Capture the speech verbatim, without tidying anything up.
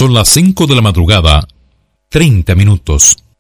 Son las cinco de la madrugada, treinta minutos.